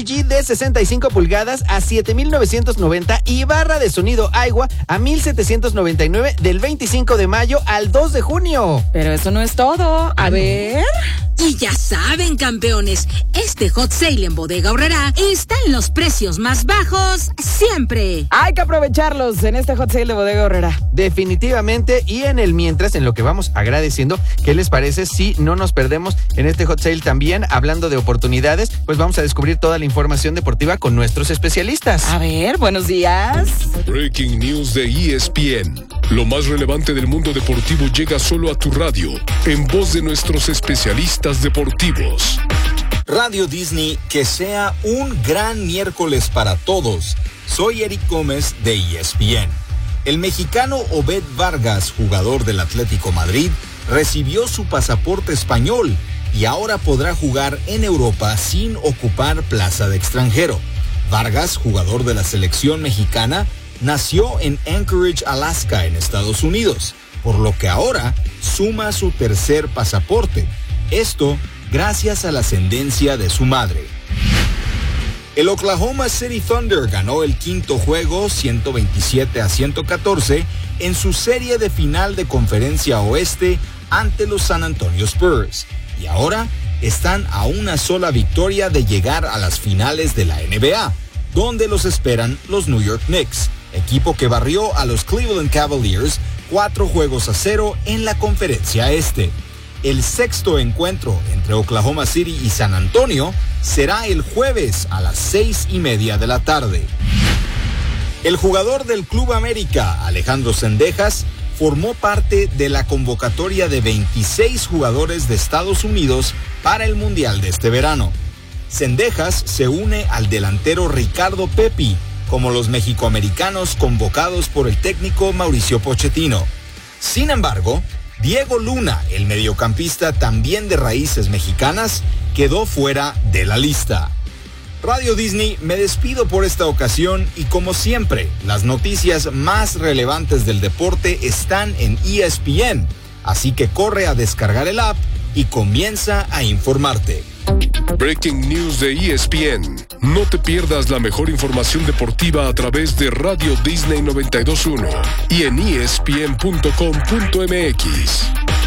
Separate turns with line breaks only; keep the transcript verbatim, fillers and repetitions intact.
G de sesenta y cinco pulgadas a siete mil novecientos noventa y barra de sonido Aiwa a mil setecientos noventa y nueve del veinticinco de mayo al dos de junio.
Pero eso no es todo. A ver...
Y ya saben, campeones, este hot sale en Bodega Aurrerá está en los precios más bajos siempre.
Hay que aprovecharlos en este hot sale de Bodega Aurrerá.
Definitivamente, y en el mientras, en lo que vamos agradeciendo, ¿qué les parece si no nos perdemos en este hot sale también? Hablando de oportunidades, pues vamos a descubrir toda la información deportiva con nuestros especialistas.
A ver, buenos días.
Breaking News de E S P N. Lo más relevante del mundo deportivo llega solo a tu radio, en voz de nuestros especialistas deportivos.
Radio Disney, que sea un gran miércoles para todos. Soy Eric Gómez de E S P N. El mexicano Obed Vargas, jugador del Atlético Madrid, recibió su pasaporte español y ahora podrá jugar en Europa sin ocupar plaza de extranjero. Vargas, jugador de la selección mexicana, nació en Anchorage, Alaska, en Estados Unidos, por lo que ahora suma su tercer pasaporte. Esto gracias a la ascendencia de su madre. El Oklahoma City Thunder ganó el quinto juego ciento veintisiete a ciento catorce en su serie de final de Conferencia Oeste ante los San Antonio Spurs y ahora están a una sola victoria de llegar a las finales de la N B A, donde los esperan los New York Knicks, equipo que barrió a los Cleveland Cavaliers cuatro juegos a cero en la Conferencia Este. El sexto encuentro entre Oklahoma City y San Antonio será el jueves a las seis y media de la tarde. El jugador del Club América, Alejandro Zendejas, formó parte de la convocatoria de veintiséis jugadores de Estados Unidos para el Mundial de este verano. Zendejas se une al delantero Ricardo Pepi, como los mexicoamericanos convocados por el técnico Mauricio Pochettino. Sin embargo, Diego Luna, el mediocampista también de raíces mexicanas, quedó fuera de la lista. Radio Disney, me despido por esta ocasión y como siempre, las noticias más relevantes del deporte están en E S P N, así que corre a descargar el app y comienza a informarte.
Breaking News de E S P N. No te pierdas la mejor información deportiva a través de Radio Disney noventa y dos punto uno y en E S P N punto com punto M X.